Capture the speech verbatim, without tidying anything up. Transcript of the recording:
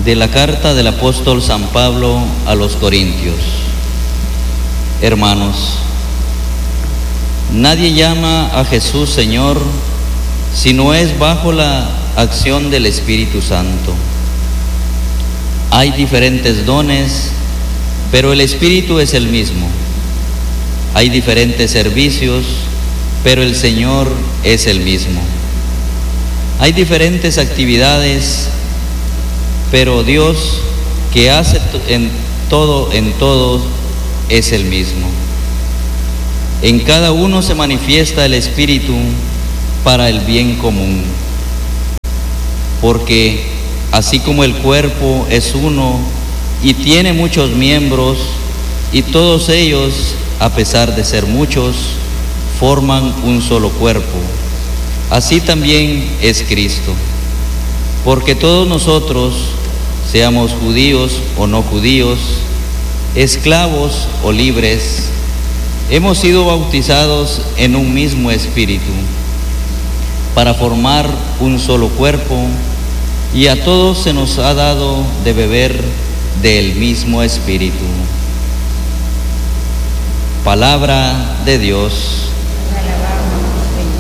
De la carta del apóstol San Pablo a los Corintios. Hermanos, nadie llama a Jesús Señor si no es bajo la acción del Espíritu Santo. Hay diferentes dones, pero el Espíritu es el mismo. Hay diferentes servicios, pero el Señor es el mismo. Hay diferentes actividades, pero Dios, que hace en todo en todos, es el mismo. En cada uno se manifiesta el Espíritu para el bien común. Porque así como el cuerpo es uno y tiene muchos miembros, y todos ellos, a pesar de ser muchos, forman un solo cuerpo, así también es Cristo. Porque todos nosotros, seamos judíos o no judíos, esclavos o libres, hemos sido bautizados en un mismo espíritu, para formar un solo cuerpo, y a todos se nos ha dado de beber del mismo espíritu. Palabra de Dios.